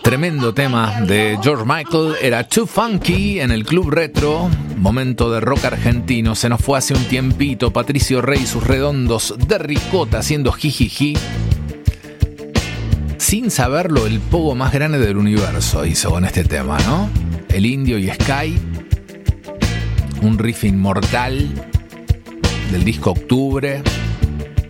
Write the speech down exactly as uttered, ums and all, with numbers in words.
Tremendo tema de George Michael, era Too Funky en el Club Retro. Momento de rock argentino, se nos fue hace un tiempito. Patricio Rey y sus redondos de ricota haciendo jijiji. Sin saberlo, el pogo más grande del universo hizo con este tema, ¿no? El Indio y Sky. Un riff inmortal del disco Octubre.